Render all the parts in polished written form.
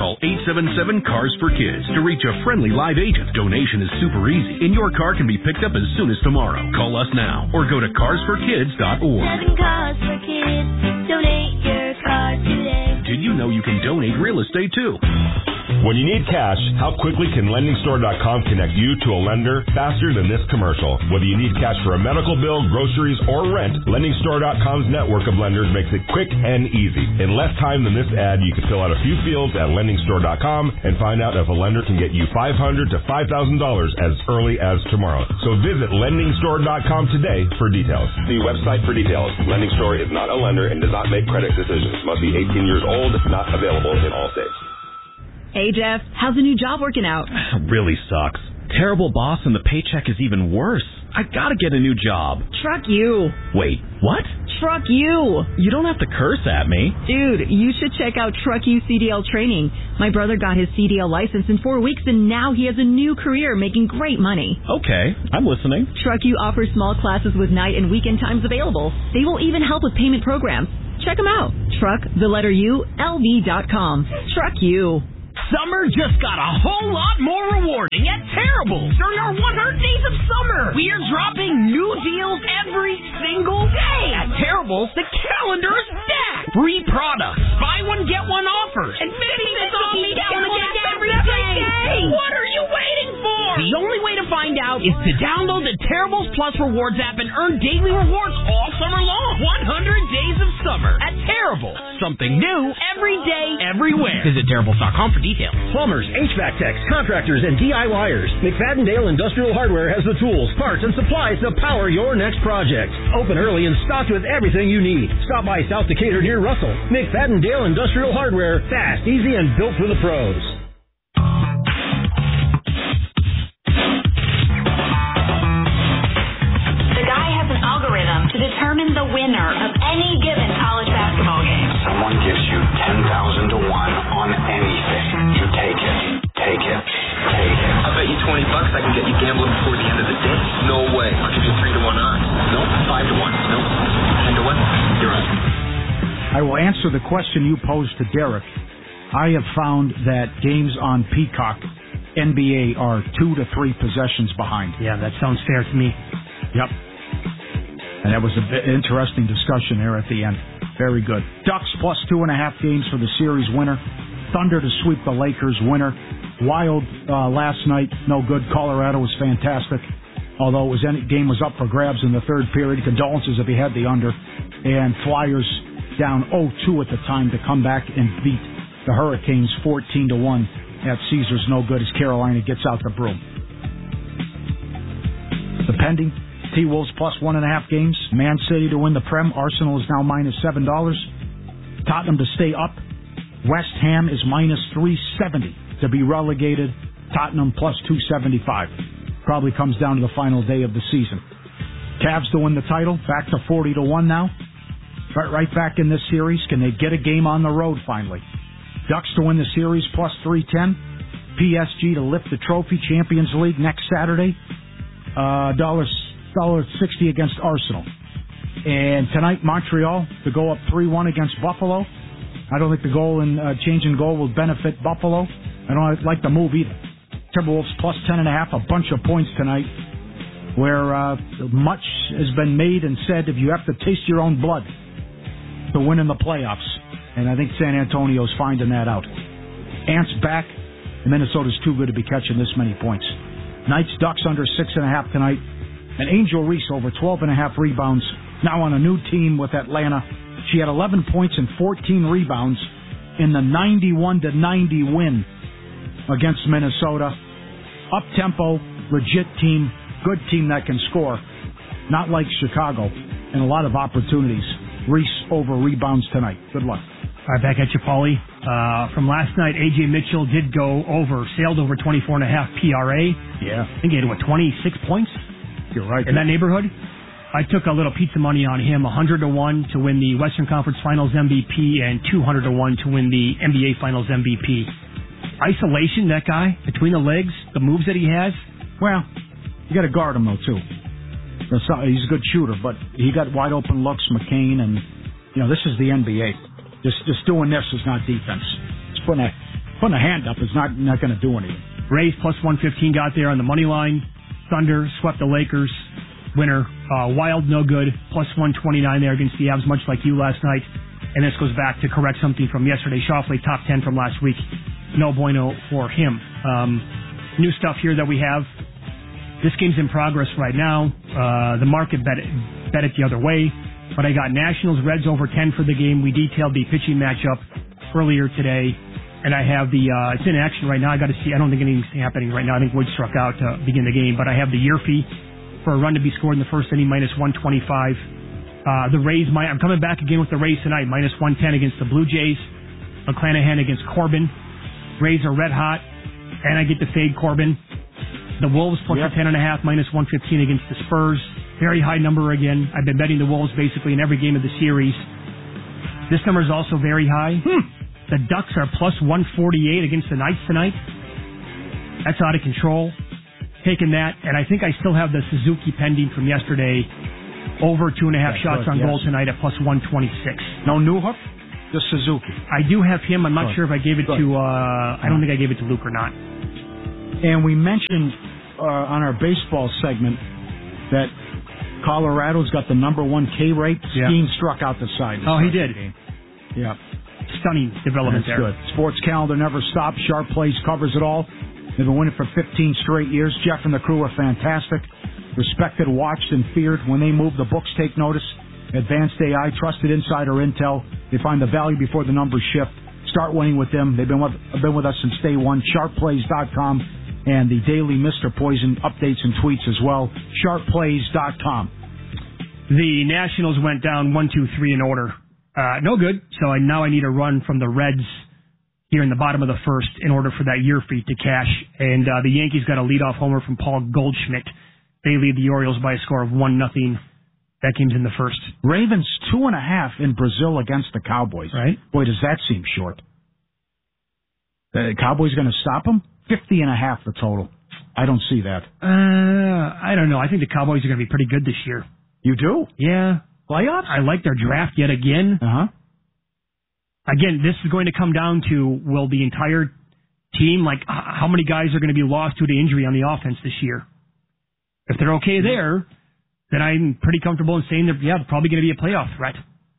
Call 877-CARS-FOR-KIDS to reach a friendly live agent. Donation is super easy, and your car can be picked up as soon as tomorrow. Call us now or go to carsforkids.org. 7 Cars for Kids. Donate your car today. Did you know you can donate real estate too? When you need cash, how quickly can LendingStore.com connect you to a lender faster than this commercial? Whether you need cash for a medical bill, groceries, or rent, LendingStore.com's network of lenders makes it quick and easy. In less time than this ad, you can fill out a few fields at LendingStore.com and find out if a lender can get you $500 to $5,000 as early as tomorrow. So visit LendingStore.com today for details. See website for details. LendingStore is not a lender and does not make credit decisions. Must be 18 years old. Not available in all states. Hey, Jeff, how's the new job working out? Really sucks. Terrible boss and the paycheck is even worse. I gotta get a new job. Truck you. Wait, what? Truck you. You don't have to curse at me. Dude, you should check out Truck You CDL training. My brother got his CDL license in 4 weeks and now he has a new career making great money. Okay, I'm listening. Truck You offers small classes with night and weekend times available. They will even help with payment programs. Check them out. Truck, the letter U, LV.com. Truck You. Summer just got a whole lot more rewarding at Terribles during our 100 Days of Summer. We are dropping new deals every single day. At Terribles, the calendar is stacked. Free products, buy one, get one offers, and 50 cents off each gallon every day. What are you waiting for? The only way to find out is to download the Terribles Plus Rewards app and earn daily rewards all summer long. 100 Days of Summer at Terribles. Something new every day, everywhere. Visit Terribles.com for details. Plumbers, HVAC techs, contractors, and DIYers. McFadden-Dale Industrial Hardware has the tools, parts, and supplies to power your next project. Open early and stocked with everything you need. Stop by South Decatur near Russell. McFadden-Dale Industrial Hardware. Fast, easy, and built for the pros. The guy has an algorithm to determine the winner of any given college basketball game. Someone gives you 10,000 to 1 on anything. You take it. Take it. Take it. I bet you $20 I can get you gambling before the end of the day. No way. I'll give you 3 to 1 odds. Nope. 5 to 1. Nope. 10 to 1. You're on. I will answer the question you posed to Derek. I have found that games on Peacock, NBA, are 2 to 3 possessions behind. Yeah, that sounds fair to me. Yep. And that was an interesting discussion there at the end. Very good. Ducks plus 2.5 games for the series winner. Thunder to sweep the Lakers winner. Wild last night, no good. Colorado was fantastic. Although game was up for grabs in the third period. Condolences if he had the under. And Flyers down 0-2 at the time to come back and beat the Hurricanes 14-1 at Caesars. No good as Carolina gets out the broom. The pending T-Wolves plus 1.5 games. Man City to win the Prem. Arsenal is now minus $7. Tottenham to stay up. West Ham is minus 370 to be relegated. Tottenham plus 275. Probably comes down to the final day of the season. Cavs to win the title. Back to 40-1 now. Right back in this series. Can they get a game on the road finally? Ducks to win the series plus 310. PSG to lift the trophy. Champions League next Saturday. $1.60 against Arsenal. And tonight, Montreal to go up 3-1 against Buffalo. I don't think the change in goal will benefit Buffalo. I don't like the move either. Timberwolves plus 10.5, a bunch of points tonight, where much has been made and said if you have to taste your own blood to win in the playoffs. And I think San Antonio's finding that out. Ants back. Minnesota's too good to be catching this many points. Knights, Ducks under 6.5 tonight. And Angel Reese over 12.5 rebounds. Now on a new team with Atlanta. She had 11 points and 14 rebounds in the 91-90 win against Minnesota. Up-tempo, legit team, good team that can score. Not like Chicago. And a lot of opportunities. Reese over rebounds tonight. Good luck. All right, back at you, Paulie. From last night, A.J. Mitchell did sailed over 24.5 PRA. Yeah. I think he had, 26 points? You're right. In that neighborhood? I took a little pizza money on him, 100-1 to win the Western Conference Finals MVP and 200-1 to win the NBA Finals MVP. Isolation, that guy, between the legs, the moves that he has. Well, you got to guard him, though, too. He's a good shooter, but he got wide open looks, McCain, and, this is the NBA. Just doing this is not defense. It's putting a Putting a hand up is not going to do anything. Rays plus 115 got there on the money line. Thunder swept the Lakers. Winner. Wild, no good. Plus 129 there against the Avs, much like you last night. And this goes back to correct something from yesterday. Schauffele, top 10 from last week. No bueno for him. New stuff here that we have. This game's in progress right now. The market bet it the other way. But I got Nationals, Reds over 10 for the game. We detailed the pitching matchup earlier today. And I have it's in action right now. I got to see. I don't think anything's happening right now. I think Wood struck out to begin the game. But I have the Yerfie for a run to be scored in the first inning, minus 125. The Rays, I'm coming back again with the Rays tonight, minus 110 against the Blue Jays. McClanahan against Corbin. Rays are red hot, and I get to fade Corbin. The Wolves plus a 10.5, minus 115 against the Spurs. Very high number again. I've been betting the Wolves basically in every game of the series. This number is also very high. The Ducks are plus 148 against the Knights tonight. That's out of control. Taking that, and I think I still have the Suzuki pending from yesterday. Over 2.5 shots on goal tonight at plus 126. No Newhook? Just Suzuki. I do have him. I'm not sure if I gave it to, I don't think I gave it to Luke or not. And we mentioned on our baseball segment that Colorado's got the number 1 K rate. Steen struck out the side. Oh, he did. Yeah. Stunning development That's there. Good. Sports Calendar never stops. Sharp Plays covers it all. They've been winning for 15 straight years. Jeff and the crew are fantastic. Respected, watched, and feared. When they move, the books take notice. Advanced AI, trusted insider intel. They find the value before the numbers shift. Start winning with them. They've been with us since day one. SharpPlays.com and the daily Mr. Poison updates and tweets as well. SharpPlays.com. The Nationals went down 1-2-3 in order. No good. So now I need a run from the Reds here in the bottom of the first in order for that Yerfie to cash. And the Yankees got a leadoff homer from Paul Goldschmidt. They lead the Orioles by a score of 1-0. That game's in the first. Ravens 2.5 in Brazil against the Cowboys. Right. Boy, does that seem short. The Cowboys going to stop them? 50.5 the total. I don't see that. I don't know. I think the Cowboys are going to be pretty good this year. You do? Yeah. Playoffs? I like their draft yet again. Again, this is going to come down to, will the entire team, like how many guys are going to be lost due to injury on the offense this year? If they're okay there, then I'm pretty comfortable in saying they're probably going to be a playoff threat.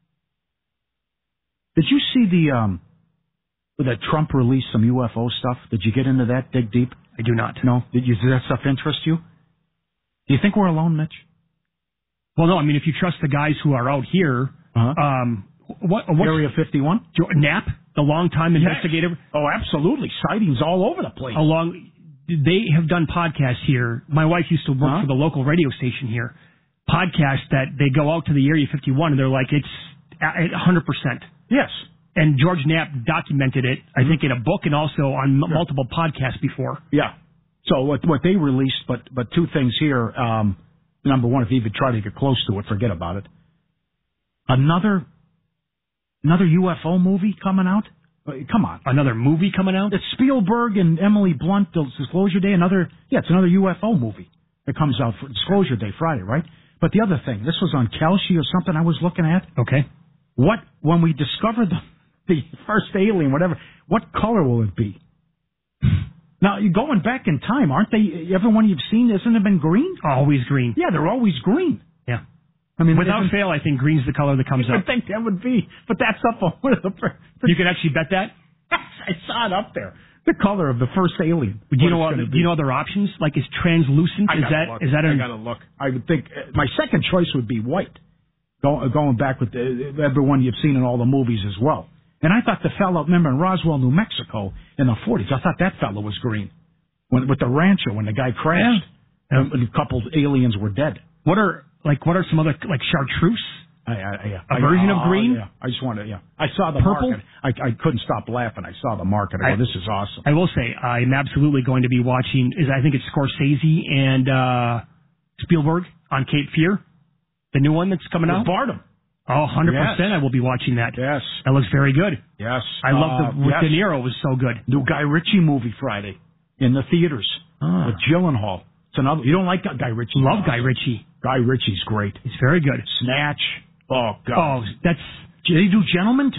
Did you see that Trump released some UFO stuff? Did you get into that? Dig deep? I do not. No? Did that stuff interest you? Do you think we're alone, Mitch? Well, no. I mean, if you trust the guys who are out here, what's Area 51? Knapp, the longtime investigator. Oh, absolutely. Sightings all over the place. They have done podcasts here. My wife used to work for the local radio station here. Podcasts that they go out to the Area 51 and they're like, it's 100%. Yes. And George Knapp documented it, I think, in a book and also on multiple podcasts before. Yeah. So what they released, but two things here. Number one, if you even try to get close to it, forget about it. Another UFO movie coming out? Come on. Another movie coming out? It's Spielberg and Emily Blunt, Disclosure Day. It's another UFO movie that comes out for Disclosure Day, Friday, right? But the other thing, this was on Kelsey or something I was looking at. Okay. When we discover the first alien, whatever, what color will it be? Now, you're going back in time, aren't they? Everyone you've seen, hasn't it been green? Always green. Yeah, they're always green. Yeah. I mean, without fail, I think green's the color that comes up. I think that would be, but that's up on one of the. You can actually bet that? I saw it up there. The color of the first alien. Do you know other options? Like, is translucent? I gotta look. I would think my second choice would be white. Going back with everyone you've seen in all the movies as well. And I thought the fellow, remember in Roswell, New Mexico, in the 40s, I thought that fellow was green. With the rancher, when the guy crashed, and a couple aliens were dead. What are some other, like chartreuse? A version of green? Yeah. I just wanted, I saw the purple. Market. I couldn't stop laughing. I saw the market. I go, this is awesome. I will say, I'm absolutely going to be watching, I think it's Scorsese and Spielberg on Cape Fear, the new one that's coming out. Bardem. Oh, 100%. Yes. I will be watching that. Yes. That looks very good. Yes. I love De Niro was so good. New Guy Ritchie movie Friday in the theaters with Gyllenhaal. It's another. You don't like Guy Ritchie? Love Guy Ritchie. Guy Ritchie's great. He's very good. Snatch. Oh, God. Oh, that's... Did he do Gentlemen, too?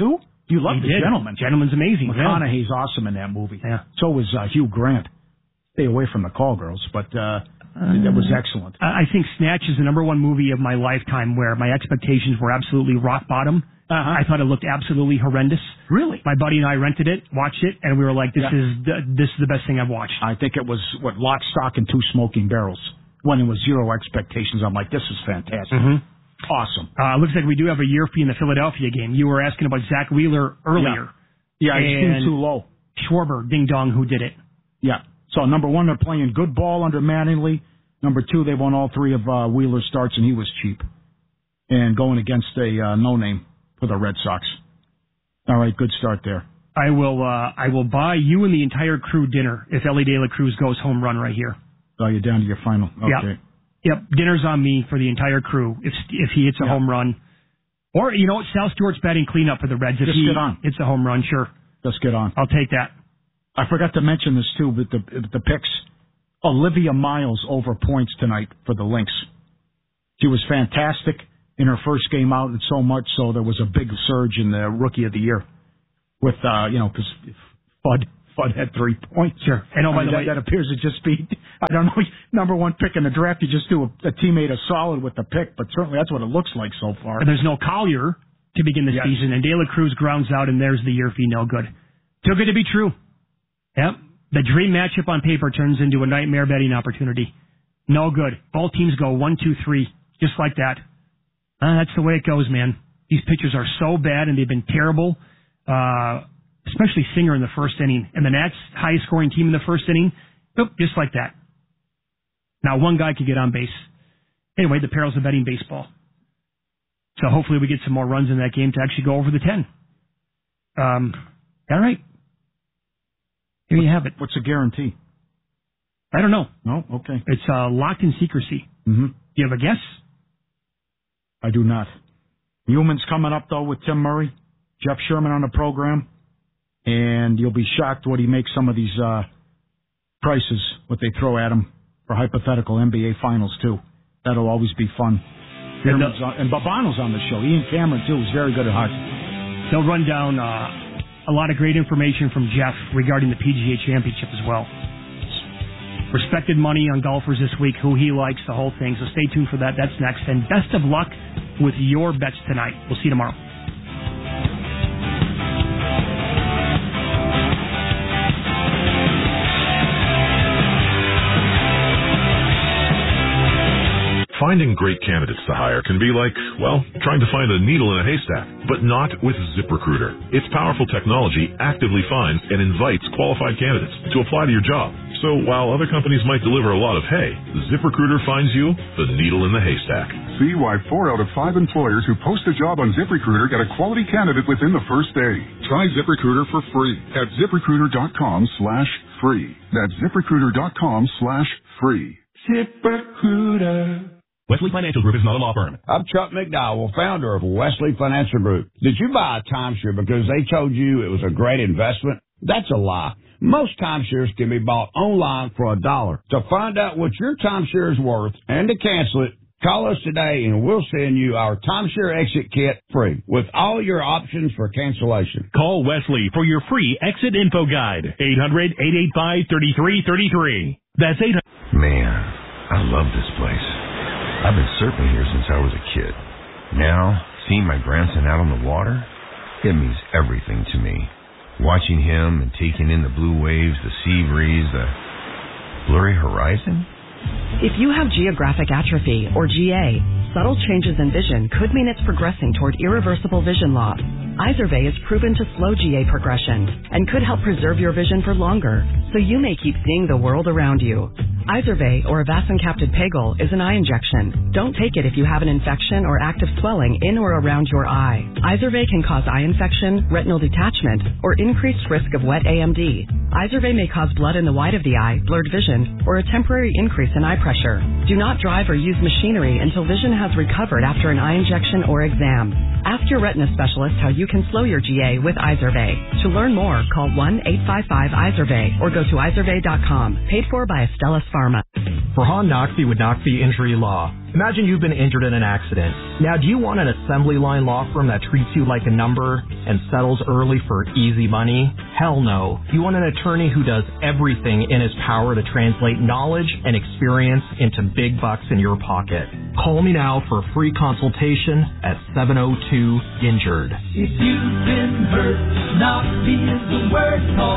You love He The did. Gentleman. Gentleman's amazing. McConaughey's awesome in that movie. Yeah. So was Hugh Grant. Stay away from the call girls, but that was excellent. I think Snatch is the number one movie of my lifetime where my expectations were absolutely rock bottom. I thought it looked absolutely horrendous. Really? My buddy and I rented it, watched it, and we were like, this is the best thing I've watched. I think it was, Lock, Stock, and Two Smoking Barrels. When it was zero expectations, I'm like, this is fantastic. Awesome. Looks like we do have a year fee in the Philadelphia game. You were asking about Zach Wheeler earlier. Yeah, he's too low. Schwarber, Ding Dong, who did it. Yeah. So, number one, they're playing good ball under Mattingly. Number two, they won all three of Wheeler's starts, and he was cheap. And going against a no-name for the Red Sox. All right, good start there. I will buy you and the entire crew dinner if Ellie De La Cruz goes home run right here. So you're down to your final. Okay. Yep. Dinner's on me for the entire crew if he hits a home run. Or, you know what, Sal Stewart's batting cleanup for the Reds. If he hits a home run, sure. Just get on. I'll take that. I forgot to mention this, too, but the picks. Olivia Miles over points tonight for the Lynx. She was fantastic in her first game out, and so much so there was a big surge in the Rookie of the Year with, because Fudd had 3 points. Sure. And by the way, that appears to just be, I don't know, number one pick in the draft. You just do a teammate a solid with the pick, but certainly that's what it looks like so far. And there's no Collier to begin the season, and De La Cruz grounds out, and there's the year fee, no good. Too good to be true. Yep. The dream matchup on paper turns into a nightmare betting opportunity. No good. Both teams go 1-2-3, just like that. That's the way it goes, man. These pitchers are so bad, and they've been terrible, especially Singer in the first inning. And the Nats, highest scoring team in the first inning, just like that. Now, one guy could get on base. Anyway, the perils of betting baseball. So hopefully we get some more runs in that game to actually go over the 10. All right. Here you have it. What's the guarantee? I don't know. No? Okay. It's locked in secrecy. Mm-hmm. Do you have a guess? I do not. Newman's coming up, though, with Tim Murray. Jeff Sherman on the program. And you'll be shocked what he makes some of these prices, what they throw at him for hypothetical NBA Finals, too. That'll always be fun. And Babano's on the show. Ian Cameron, too, is very good at hockey. They'll run down a lot of great information from Jeff regarding the PGA Championship as well. Respected money on golfers this week, who he likes, the whole thing. So stay tuned for that. That's next. And best of luck with your bets tonight. We'll see you tomorrow. Finding great candidates to hire can be like, well, trying to find a needle in a haystack, but not with ZipRecruiter. Its powerful technology actively finds and invites qualified candidates to apply to your job. So while other companies might deliver a lot of hay, ZipRecruiter finds you the needle in the haystack. See why 4 out of 5 employers who post a job on ZipRecruiter get a quality candidate within the first day. Try ZipRecruiter for free at ZipRecruiter.com/free. That's ZipRecruiter.com/free. ZipRecruiter. Wesley Financial Group is not a law firm. I'm Chuck McDowell, founder of Wesley Financial Group. Did you buy a timeshare because they told you it was a great investment? That's a lie. Most timeshares can be bought online for $1. To find out what your timeshare is worth and to cancel it, call us today and we'll send you our timeshare exit kit free with all your options for cancellation. Call Wesley for your free exit info guide. 800-885-3333. That's 800. Man, I love this place. I've been surfing here since I was a kid. Now, seeing my grandson out on the water, it means everything to me. Watching him and taking in the blue waves, the sea breeze, the blurry horizon. If you have geographic atrophy, or GA, subtle changes in vision could mean it's progressing toward irreversible vision loss. Izervay is proven to slow GA progression and could help preserve your vision for longer, so you may keep seeing the world around you. Izervay, or avacincaptad pegol, is an eye injection. Don't take it if you have an infection or active swelling in or around your eye. Izervay can cause eye infection, retinal detachment, or increased risk of wet AMD. Izervay may cause blood in the white of the eye, blurred vision, or a temporary increase in eye pressure. Do not drive or use machinery until vision has recovered after an eye injection or exam. Ask your retina specialist how you can slow your GA with Izervay. To learn more, call 1-855-IZERVAY or go to izervay.com. Paid for by Astellas Pharma. for Han Noxie with Noxie Injury Law. Imagine you've been injured in an accident. Now, do you want an assembly line law firm that treats you like a number and settles early for easy money? Hell no. You want an attorney who does everything in his power to translate knowledge and experience into big bucks in your pocket. Call me now for a free consultation at 702-INJURED. If you've been hurt, Noxie is the word. Call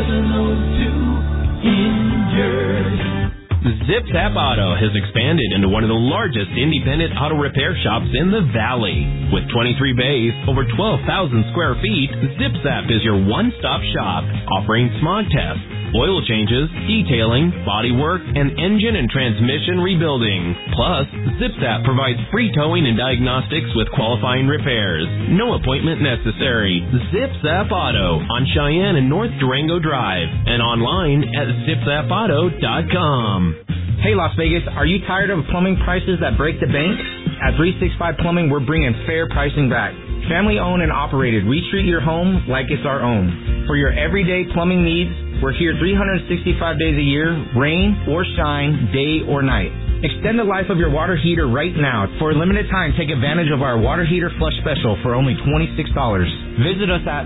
702-INJURED. Zip Zap Auto has expanded into one of the largest independent auto repair shops in the Valley. With 23 bays, over 12,000 square feet, Zip Zap is your one-stop shop, offering smog tests, oil changes, detailing, body work, and engine and transmission rebuilding. Plus, Zip Zap provides free towing and diagnostics with qualifying repairs. No appointment necessary. Zip Zap Auto on Cheyenne and North Durango Drive and online at zipzapauto.com. Hey Las Vegas, are you tired of plumbing prices that break the bank? At 365 Plumbing, we're bringing fair pricing back. Family owned and operated, we treat your home like it's our own. For your everyday plumbing needs, we're here 365 days a year, rain or shine, day or night. Extend the life of your water heater right now. For a limited time, take advantage of our water heater flush special for only $26. Visit us at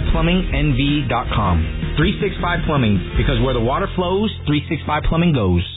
365plumbingnv.com. 365 Plumbing, because where the water flows, 365 Plumbing goes.